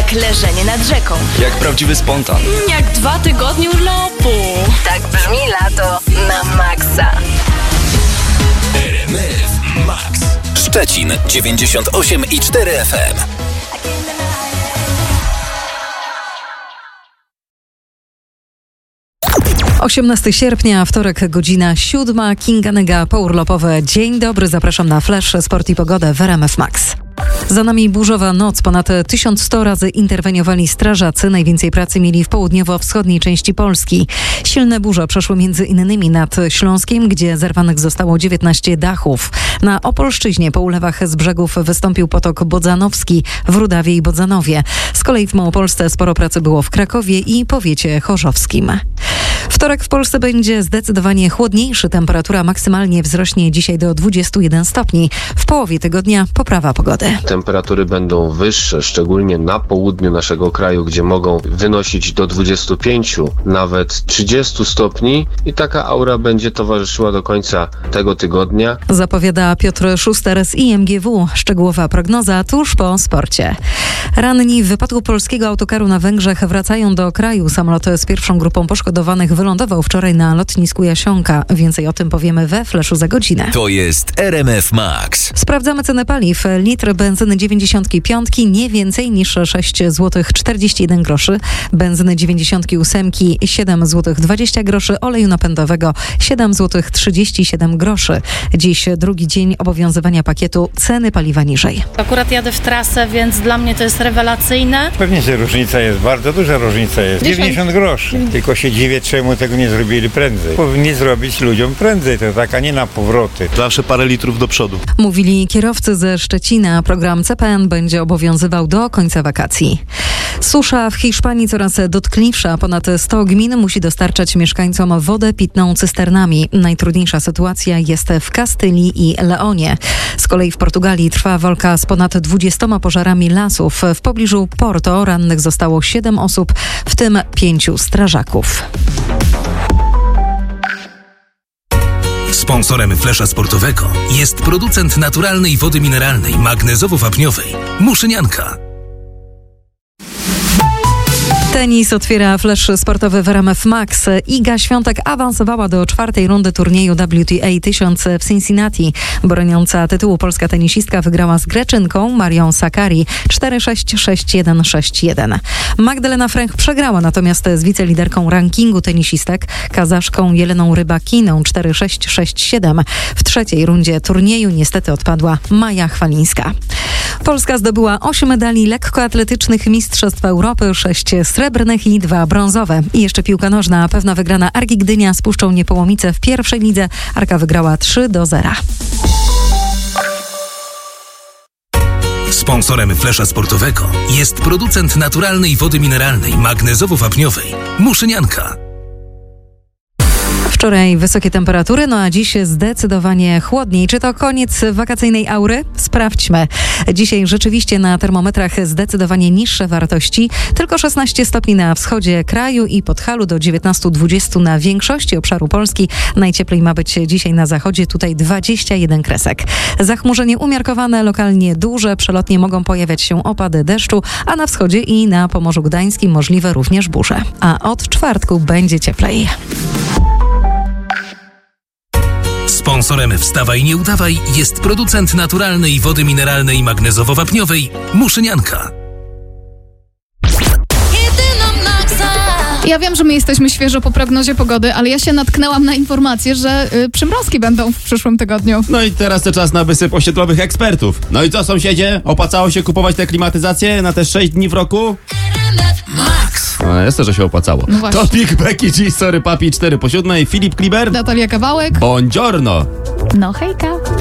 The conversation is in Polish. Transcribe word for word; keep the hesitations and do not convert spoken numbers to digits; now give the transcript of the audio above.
Jak leżenie nad rzeką. Jak prawdziwy spontan. Jak dwa tygodnie urlopu. Tak brzmi lato na maksa. R M F Max. Szczecin dziewięćdziesiąt osiem i cztery F M. osiemnastego sierpnia, wtorek, godzina siódma. Kinga Nyga, pourlopowe. Dzień dobry, zapraszam na Flash, Sport i Pogodę w R M F Max. Za nami burzowa noc. Ponad tysiąc sto razy interweniowali strażacy. Najwięcej pracy mieli w południowo-wschodniej części Polski. Silne burze przeszły między innymi nad Śląskiem, gdzie zerwanych zostało dziewiętnaście dachów. Na Opolszczyźnie po ulewach z brzegów wystąpił potok bodzanowski w Rudawie i Bodzanowie. Z kolei w Małopolsce sporo pracy było w Krakowie i powiecie chorzowskim. Wtorek w Polsce będzie zdecydowanie chłodniejszy. Temperatura maksymalnie wzrośnie dzisiaj do dwudziestu jeden stopni. W połowie tygodnia poprawa pogody. Temperatury będą wyższe, szczególnie na południu naszego kraju, gdzie mogą wynosić do dwudziestu pięciu, nawet trzydziestu stopni i taka aura będzie towarzyszyła do końca tego tygodnia. Zapowiada Piotr Szuster z I M G W. Szczegółowa prognoza tuż po sporcie. Ranni w wypadku polskiego autokaru na Węgrzech wracają do kraju. Samolot z pierwszą grupą poszkodowanych wylądował wczoraj na lotnisku Jasionka. Więcej o tym powiemy we Flashu za godzinę. To jest R M F Max. Sprawdzamy ceny paliw. Litr benzyny dziewięćdziesiątki piątki nie więcej niż sześć złotych czterdzieści jeden groszy. Benzyny dziewięćdziesiątki ósemki siedem złotych dwadzieścia groszy. Oleju napędowego siedem złotych trzydzieści siedem groszy. Dziś drugi dzień obowiązywania pakietu ceny paliwa niżej. Akurat jadę w trasę, więc dla mnie to jest rewelacyjne. Pewnie, że różnica jest, bardzo duża różnica jest. dziewięćdziesiąt groszy. Tylko się dziwię, czemu tego nie zrobili prędzej. Powinni zrobić ludziom prędzej, to tak, a nie na powroty. Zawsze parę litrów do przodu. Mówili kierowcy ze Szczecina. Program C P N będzie obowiązywał do końca wakacji. Susza w Hiszpanii coraz dotkliwsza. Ponad sto gmin musi dostarczać mieszkańcom wodę pitną cysternami. Najtrudniejsza sytuacja jest w Kastylii i Leonie. Z kolei w Portugalii trwa walka z ponad dwudziestoma pożarami lasów. W pobliżu Porto rannych zostało siedem osób, w tym pięciu strażaków. Sponsorem Flesza Sportowego jest producent naturalnej wody mineralnej magnezowo-wapniowej Muszynianka. Tenis otwiera Flash sportowy w R M F Max. Iga Świątek awansowała do czwartej rundy turnieju W T A tysiąc w Cincinnati. Broniąca tytułu polska tenisistka wygrała z Greczynką Marią Sakkari cztery sześć, sześć jeden, sześć jeden. Magdalena Fręch przegrała natomiast z wiceliderką rankingu tenisistek Kazaszką Jeleną Rybakiną cztery sześć, sześć siedem. W trzeciej rundzie turnieju niestety odpadła Maja Chwalińska. Polska zdobyła osiem medali lekkoatletycznych Mistrzostw Europy, sześć srebrnych i dwa brązowe. I jeszcze piłka nożna. Pewna wygrana Arki Gdynia z Puszczą Niepołomice w pierwszej lidze. Arka wygrała trzy do zera. Sponsorem Flesza Sportowego jest producent naturalnej wody mineralnej magnezowo-wapniowej Muszynianka. Wczoraj wysokie temperatury, no a dziś zdecydowanie chłodniej. Czy to koniec wakacyjnej aury? Sprawdźmy. Dzisiaj rzeczywiście na termometrach zdecydowanie niższe wartości. Tylko szesnaście stopni na wschodzie kraju i Podhalu do dziewiętnastu dwudziestu na większości obszaru Polski. Najcieplej ma być dzisiaj na zachodzie, tutaj dwadzieścia jeden kresek. Zachmurzenie umiarkowane, lokalnie duże. Przelotnie mogą pojawiać się opady deszczu, a na wschodzie i na Pomorzu Gdańskim możliwe również burze. A od czwartku będzie cieplej. Sponsorem Wstawaj Nie Udawaj jest producent naturalnej wody mineralnej magnezowo-wapniowej Muszynianka. Ja wiem, że my jesteśmy świeżo po prognozie pogody, ale ja się natknęłam na informację, że y, przymrozki będą w przyszłym tygodniu. No i teraz to czas na wysyp osiedlowych ekspertów. No i co, sąsiedzie? Opłacało się kupować te klimatyzacje na te sześć dni w roku? Max. No jest to, że się opłacało. No właśnie. Topik, Becky G, Sorry Papi, cztery po siódmej, Filip Kliber. Natalia Kawałek. Buongiorno. No hejka.